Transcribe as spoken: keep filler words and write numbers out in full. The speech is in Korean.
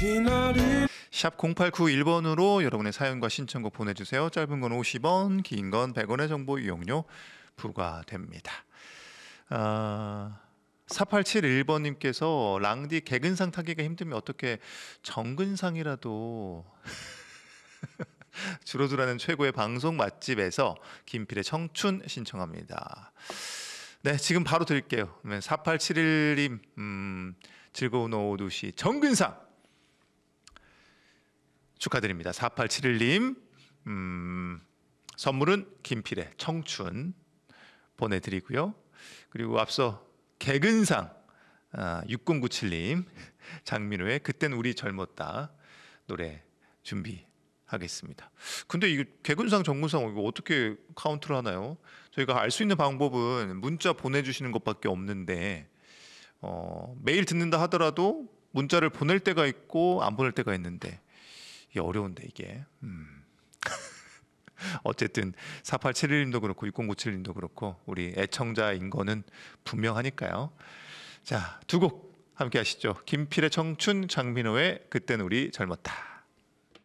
샵 공팔구일 번으로 여러분의 사연과 신청곡 보내주세요. 짧은 건 오십 원, 긴 건 백 원의 정보 이용료 부과됩니다. 아, 사팔칠일 번님께서 랑디 개근상 타기가 힘들면 어떻게 정근상이라도 줄어들라는 최고의 방송 맛집에서 김필의 청춘 신청합니다. 네, 지금 바로 드릴게요. 사팔칠일 님 음, 즐거운 오후 두 시 정근상 축하드립니다. 사팔칠일 님 음, 선물은 김필의 청춘 보내드리고요. 그리고 앞서 개근상 아, 육공구칠 님 장민호의 그땐 우리 젊었다 노래 준비하겠습니다. 근데 이 개근상 정근상 이거 어떻게 카운트를 하나요? 저희가 알 수 있는 방법은 문자 보내주시는 것밖에 없는데 어, 매일 듣는다 하더라도 문자를 보낼 때가 있고 안 보낼 때가 있는데 이게 어려운데 이게 음. 어쨌든 사팔칠일 님도 그렇고 육공구칠 님도 그렇고 우리 애청자인 거는 분명하니까요. 자, 두 곡 함께 하시죠. 김필의 청춘, 장민호의 그땐 우리 젊었다.